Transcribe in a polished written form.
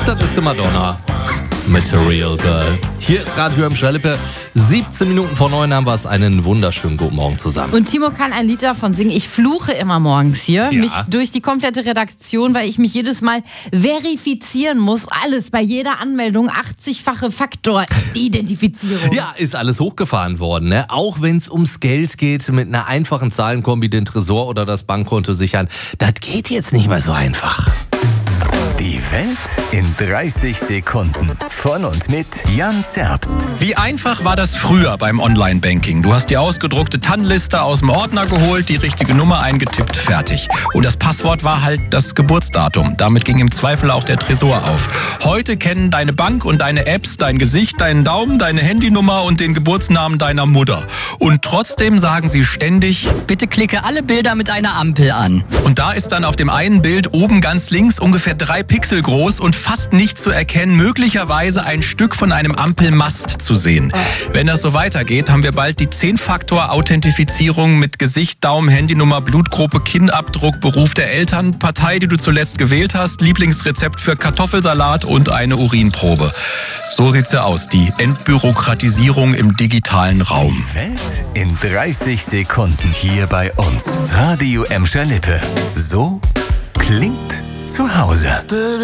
Das ist die Madonna. Material Girl. Hier ist Radio Emscher Lippe. 17 Minuten vor 9 haben wir es. Einen wunderschönen guten Morgen zusammen. Und Timo kann ein Lied davon singen. Ich fluche immer morgens hier, mich durch die komplette Redaktion, weil ich mich jedes Mal verifizieren muss. Alles, bei jeder Anmeldung, 80-fache Faktor-Identifizierung. Ja, ist alles hochgefahren worden, ne? Auch wenn es ums Geld geht, mit einer einfachen Zahlenkombi den Tresor oder das Bankkonto sichern. Das geht jetzt nicht mehr so einfach. Die Welt in 30 Sekunden. Von und mit Jan Zerbst. Wie einfach war das früher beim Online-Banking? Du hast die ausgedruckte TAN-Liste aus dem Ordner geholt, die richtige Nummer eingetippt, fertig. Und das Passwort war halt das Geburtsdatum. Damit ging im Zweifel auch der Tresor auf. Heute kennen deine Bank und deine Apps dein Gesicht, deinen Daumen, deine Handynummer und den Geburtsnamen deiner Mutter. Und trotzdem sagen sie ständig: Bitte klicke alle Bilder mit einer Ampel an. Und da ist dann auf dem einen Bild oben ganz links ungefähr 3 Pixel groß und fast nicht zu erkennen, möglicherweise ein Stück von einem Ampelmast zu sehen. Wenn das so weitergeht, haben wir bald die 10-Faktor-Authentifizierung mit Gesicht, Daumen, Handynummer, Blutgruppe, Kinnabdruck, Beruf der Eltern, Partei, die du zuletzt gewählt hast, Lieblingsrezept für Kartoffelsalat und eine Urinprobe. So sieht's ja aus, die Entbürokratisierung im digitalen Raum. Die Welt in 30 Sekunden hier bei uns. Radio Emscher Lippe. So klingt zu Hause.